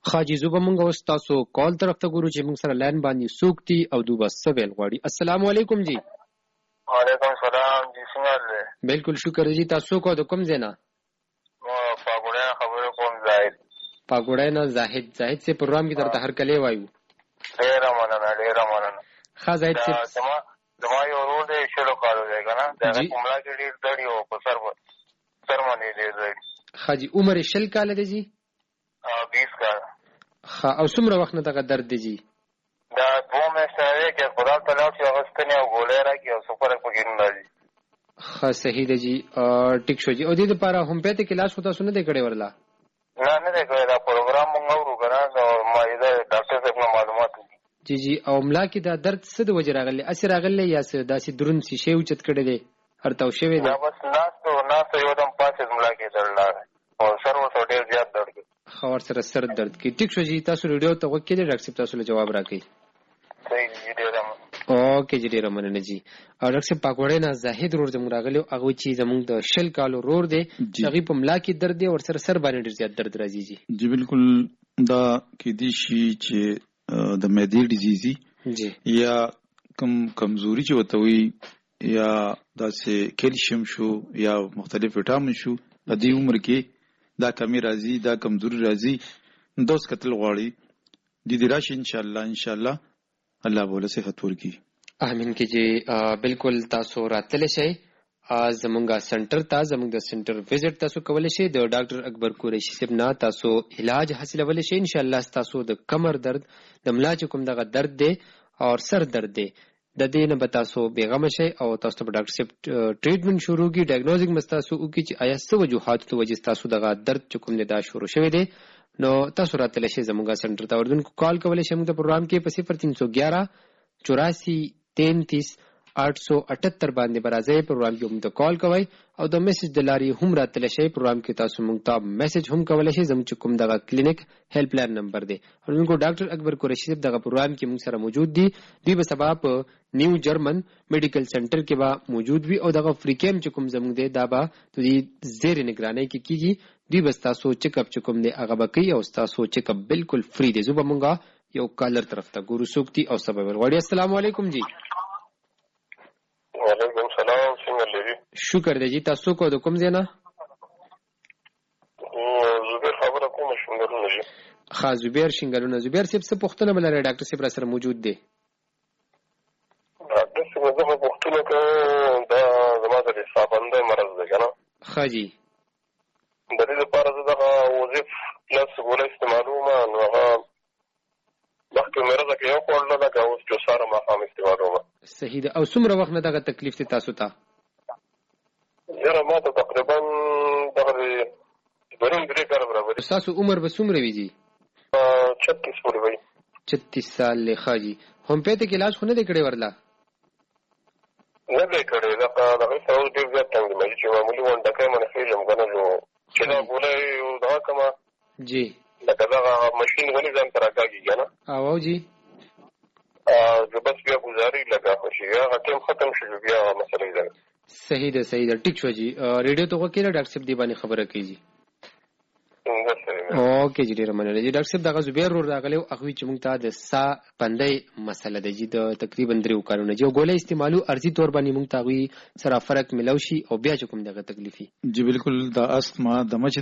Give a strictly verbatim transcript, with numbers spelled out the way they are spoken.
خاجي زوبه مونږ اوس تاسو کال طرف ته ګورو چې مونږ سره لاین باندې سوکتي او دوبه سویل غواړي. السلام علیکم جی. وعلیکم سلام جی. څنګه دی؟ بالکل شکر جی. تاسو کو د کوم ځای نه؟ ما پاګوړی خبرې کوم زاهد. پاګوړی نه زاهد. زاهد سے پروګرام کې درته هر کله وایو. ډیر مننه ډیر مننه. ښه زاهد سے زما زما یو ورور دی شلو کالو دی کنه دا کوملا کې ډیر دړي او په سر سر باندې دی دی. خاجي عمر شل کال دی جی؟ بیس کال. ښه او څومره وخت نه دغه درد دی جی؟ دا دوه میاشتې دی چې خدا تعالی چې اغوستنې او ګولۍ راکړي او څه فرق پکې نه راځي. ښه صحیح دی جی. ټیک شو جی. او دې دپاره هومیوپیتھک علاج خو تاسو نه دی کړی ورله؟ نه نه دی کړی. دا پروګرام مونږ اورو که نه ما دا ډاکټر صاحب نه معلومات جی جی. او ملا کې دا درد څه د وجې راغلی؟ هسې راغلی یا څه داسې دروند شیشې اوچت کړی دی هرتاو شوی دی؟ دا بس ناستو ناستو یو دم پاسېد ملا کې درد لاړی او سر ورسره ډېر زیات درد کوي. ښه ورسره سر درد کوي. ټیک شو جی. تاسو ریډیو ته غوږ کېدئ ډاکټر صاحب تاسو له جواب راکوي. صحیح جی. ډېره مننه. اوکې جی ډېره مننه جی. او ډاکټر صاحب پاګوړی نه زاهد رور زموږ راغلی هغه وایي چې زموږ د شل کالو رور دی هغې په ملا کې درد دی او ورسره سر باندې ډېر زیات درد راځي جی. جی بالکل دا کیدای شي چې د معدې ډیزیزي جی یا کم کمزوري چې ورته وایي یا داسې کیلشیم شو یا مختلف وټامین شو په دې عمر کې دا کمی راځي دا کمزوري راځي دوس کتل غواړي د دې راشي انشاءالله انشاءالله الله بوله صحت ورکړي. امین کې جی. بالکل تاسو راتلی شئ زمونږ سنټر ته. زمونږ د سنټر وزټ تاسو کولی شئ. د ډاکټر اکبر قریشي صاحب نه تاسو علاج حاصلولی شئ انشاءالله. تاسو د کمر درد د ملا چې کوم دغه درد دی او سر درد دی د دې نه به تاسو بېغمه شئ او تاسو ته به ډاکټر صاحب ټریټمنټ شروع کړي. ډایګنوزینګ به ستاسو وکړي چې آیا څه وجوهاتو د وجې ستاسو دغه درد چې کوم دی دا شروع شوی دی. نو تاسو راتلی شئ زموږ سنټر ته. اردوونکو کال کولی شئ موږ ته پروګرام کې په صفر تین سو ګیارہ چوراسی تینتیس آٹھ سو اٹھتر باندې به راځئ. پروګرام کې موږ ته کال کوئ او د میسج د لارې هم راتلی شئ. پروګرام کې تاسو موږ ته میسج هم کولی شئ. زموږ چې کوم دغه کلینیک هیلپ لاین نمبر دی. اردوونکو ډاکټر اکبر قریشي صاحب دغه پروګرام کې موږ سره موجود دي. دوی به سبا په نیو جرمن میډیکل سنټر کې به موجود وي او دغه فری کیمپ چې کوم زموږ دی دا به د دوی زیر نگرانۍ کې کېږي. دوی به ستاسو چیک اپ چې کوم دی هغه به کوي او ستاسو چیک اپ بالکل فری دی. زه به مونږ یو کالر طرف ته ګورو څوک دي او څه به ورغواړي. السلام علیکم جی. وعلیکم سلام. څنګه لري؟ شکر دی جی. تاسو کو د کوم ځای نه؟ زبیر خبره کومه شنګلونه جی. ښه زبیر شنګلونه. زبیر صاحب څه پوښتنه به لرئ؟ ډاکټر صاحب را سره موجود دی. ډاکټر صاحب زه به پوښتنه کوم دا زما د سابنده مرض دی که نه؟ ښه جی. د دې لپاره زه دغه وظیف پلس ګوله استعمالومه نو هغه مخکې مرضه کې یو خوړله لکه اوس جوساره ماښام استعمالومه. صحیح ده. او څومره وخت نه دغه تکلیف دی تاسو ته؟ یاره ما ته تقریبا دغه دوه نیم درې کاله برابر. ستاسو عمر به څومره وي جي؟ چتیس پورې وي. چتیس سال دی. ښه جي. هومیوپیتھک علاج خو نه دی کړی ورله؟ نه دی کړی. دغه دغې سره اوس ډېر زیات تنګ دی چې معمولي غونډکۍ منې خېږم که نه نو چې دا ګوله یو دغه کمه جی لکه دغه مشین غني ځان ته راکاږي که نه او او جي جو بس بیا ګزاري لګا خو شي هغه ټیم ختم شي بیا هغه مسله ده. صحیح ده صحیح ده. ټیک شو جی. ریډیو ته وکړه ډاکټر صاحب دی باندې خبره کوي جی. اوکې جی ډیره مننه جی. ډاکټر صاحب دغه زبیر ور راغلی هغه چې موږ ته د سا بندۍ مسله ده جی د تقریبا درې کارونه جی ګولې استعمالو ارزي تور باندې موږ ته غوي سره فرق ملو شي او بیا چې کوم دغه تکلیفي جی بالکل د استما د مچ